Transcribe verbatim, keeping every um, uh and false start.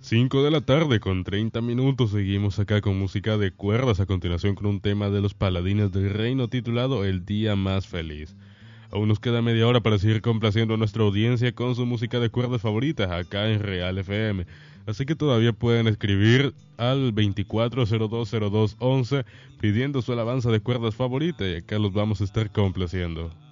cinco de la tarde con treinta minutos, seguimos acá con música de cuerdas, a continuación con un tema de los Paladines del Reino titulado El Día Más Feliz. Aún nos queda media hora para seguir complaciendo a nuestra audiencia con su música de cuerdas favoritas acá en Real F M. Así que todavía pueden escribir al veinticuatro cero dos cero dos once pidiendo su alabanza de cuerdas favorita y acá los vamos a estar complaciendo.